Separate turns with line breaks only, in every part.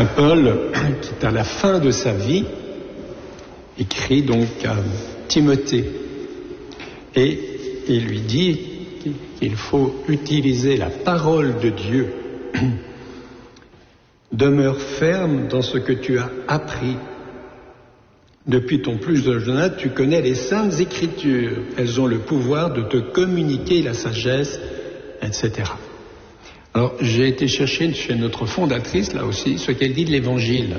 Saint Paul, qui est à la fin de sa vie, écrit donc à Timothée et il lui dit qu'il faut utiliser la parole de Dieu. Demeure ferme dans ce que tu as appris. Depuis ton plus jeune âge, tu connais les saintes écritures. Elles ont le pouvoir de te communiquer la sagesse, etc. Alors, j'ai été chercher chez notre fondatrice, là aussi, ce qu'elle dit de l'Évangile.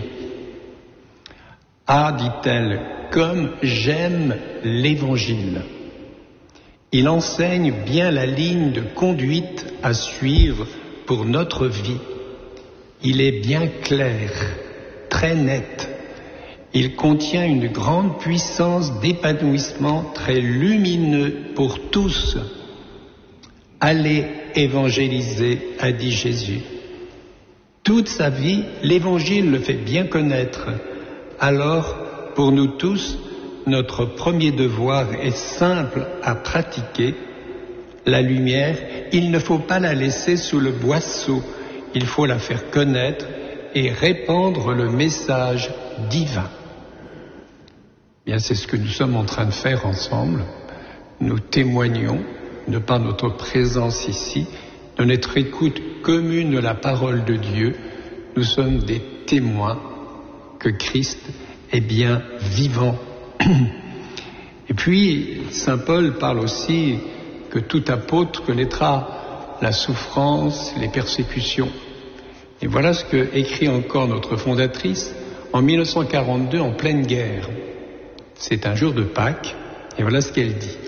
Ah, dit-elle, comme j'aime l'Évangile. Il enseigne bien la ligne de conduite à suivre pour notre vie. Il est bien clair, très net. Il contient une grande puissance d'épanouissement très lumineux pour tous. Allez évangéliser, a dit Jésus. Toute sa vie, l'Évangile le fait bien connaître. Alors, pour nous tous, notre premier devoir est simple à pratiquer. La lumière, il ne faut pas la laisser sous le boisseau, il faut la faire connaître et répandre le message divin. Bien, c'est ce que nous sommes en train de faire ensemble. Nous témoignons, de par notre présence ici, de notre écoute commune de la parole de Dieu. Nous sommes des témoins que Christ est bien vivant. Et puis, Saint Paul parle aussi que tout apôtre connaîtra la souffrance, les persécutions. Et voilà ce que écrit encore notre fondatrice en 1942, en pleine guerre. C'est un jour de Pâques, et voilà ce qu'elle dit.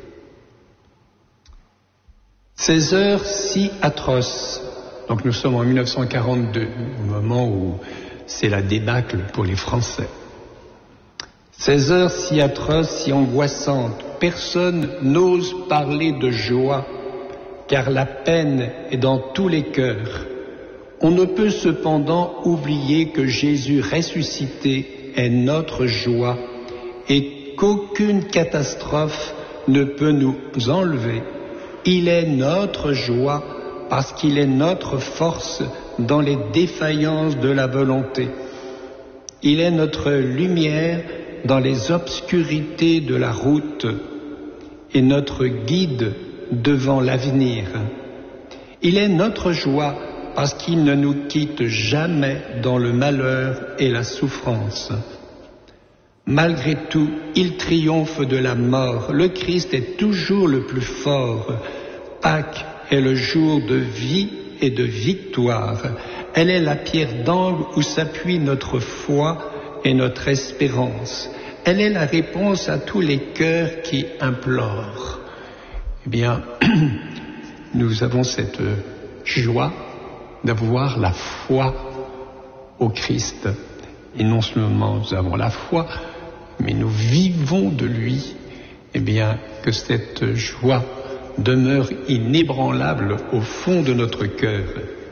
Ces heures si atroces, donc nous sommes en 1942, au moment où c'est la débâcle pour les Français. Ces heures si atroces, si angoissantes, personne n'ose parler de joie, car la peine est dans tous les cœurs. On ne peut cependant oublier que Jésus ressuscité est notre joie et qu'aucune catastrophe ne peut nous enlever. Il est notre joie parce qu'il est notre force dans les défaillances de la volonté. Il est notre lumière dans les obscurités de la route et notre guide devant l'avenir. Il est notre joie parce qu'il ne nous quitte jamais dans le malheur et la souffrance. Malgré tout, il triomphe de la mort. Le Christ est toujours le plus fort. Pâques est le jour de vie et de victoire. Elle est la pierre d'angle où s'appuie notre foi et notre espérance. Elle est la réponse à tous les cœurs qui implorent. Eh bien, nous avons cette joie d'avoir la foi au Christ. Et non seulement nous avons la foi, mais nous vivons de lui. Eh bien, que cette joie demeure inébranlable au fond de notre cœur.